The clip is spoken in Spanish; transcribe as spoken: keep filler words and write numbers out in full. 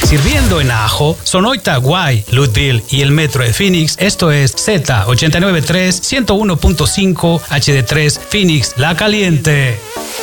Sirviendo en Ajo, Sonoita, Guay, Louisville y el Metro de Phoenix. Esto es Z ochenta y nueve punto tres, ciento uno punto cinco H D tres Phoenix, La Caliente.